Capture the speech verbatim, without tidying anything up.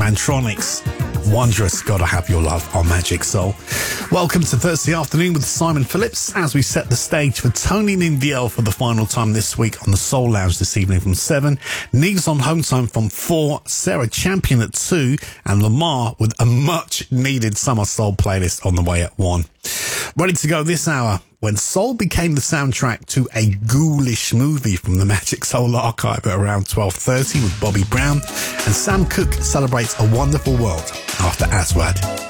Mantronix. Wondrous, Gotta Have Your Love on Magic Soul. Welcome to Thursday afternoon with Simon Phillips as we set the stage for Tony Ninviel for the final time this week on the Soul Lounge this evening from seven. Neves on home time from four. Sarah Champion at two. And Lamar with a much needed summer soul playlist on the way at one. Ready to go this hour when soul became the soundtrack to a ghoulish movie from the Magic Soul archive at around twelve thirty with Bobby Brown, and Sam Cooke celebrates A Wonderful World after Aswad.